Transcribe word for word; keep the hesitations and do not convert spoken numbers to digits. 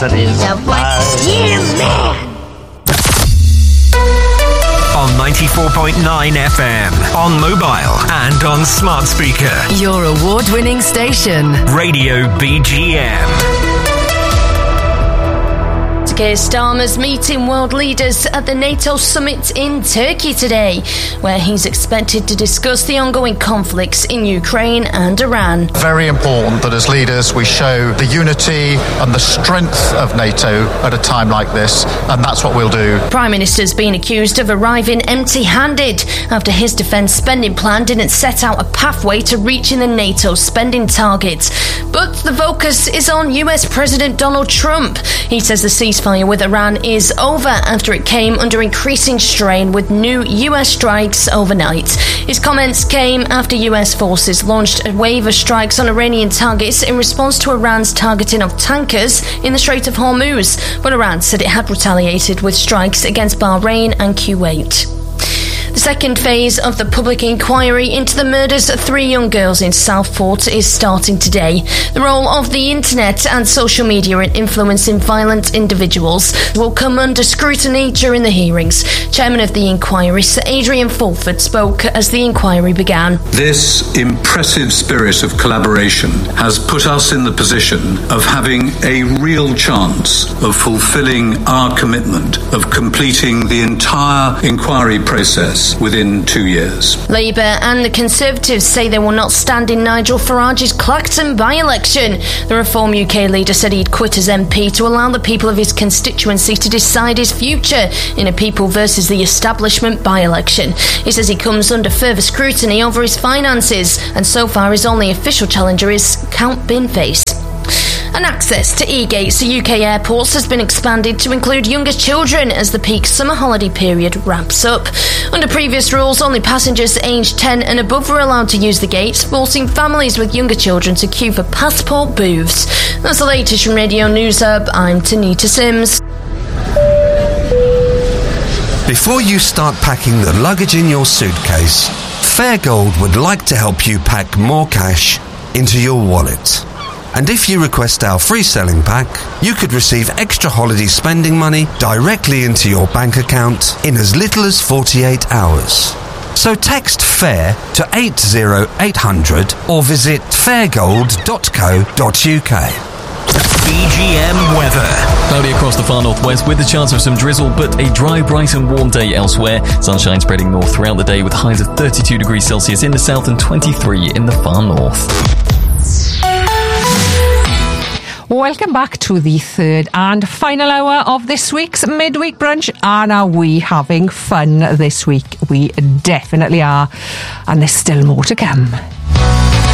That is a one-year man. On ninety-four point nine F M, on mobile and on smart speaker. Your award-winning station. Radio B G M. Keir Starmer's meeting world leaders at the NATO summit in Turkey today, where he's expected to discuss the ongoing conflicts in Ukraine and Iran. Very important that as leaders we show the unity and the strength of NATO at a time like this, and that's what we'll do. Prime Minister's been accused of arriving empty-handed after his defence spending plan didn't set out a pathway to reaching the NATO spending target. But the focus is on U S President Donald Trump. He says the ceasefire with Iran is over after it came under increasing strain with new U S strikes overnight. His comments came after U S forces launched a wave of strikes on Iranian targets in response to Iran's targeting of tankers in the Strait of Hormuz, but Iran said it had retaliated with strikes against Bahrain and Kuwait. The second phase of the public inquiry into the murders of three young girls in Southport is starting today. The role of the internet and social media in influencing violent individuals will come under scrutiny during the hearings. Chairman of the inquiry, Sir Adrian Fulford, spoke as the inquiry began. This impressive spirit of collaboration has put us in the position of having a real chance of fulfilling our commitment of completing the entire inquiry process within two years. Labour and the Conservatives say they will not stand in Nigel Farage's Clacton by-election. The Reform U K leader said he'd quit as M P to allow the people of his constituency to decide his future in a People versus the Establishment by-election. He says he comes under further scrutiny over his finances, and so far his only official challenger is Count Binface. And access to e-gates at U K airports has been expanded to include younger children as the peak summer holiday period ramps up. Under previous rules, only passengers aged ten and above were allowed to use the gates, forcing families with younger children to queue for passport booths. That's the latest from Radio News Hub. I'm Tanita Sims. Before you start packing the luggage in your suitcase, Fairgold would like to help you pack more cash into your wallet. And if you request our free selling pack, you could receive extra holiday spending money directly into your bank account in as little as forty-eight hours. So text FAIR to eight zero eight hundred or visit fairgold dot co dot uk. B G M weather. Cloudy across the far northwest with the chance of some drizzle, but a dry, bright and warm day elsewhere. Sunshine spreading north throughout the day with highs of thirty-two degrees Celsius in the south and twenty-three in the far north. Welcome back to the third and final hour of this week's Midweek Brunch. And are we having fun this week? We definitely are. And there's still more to come.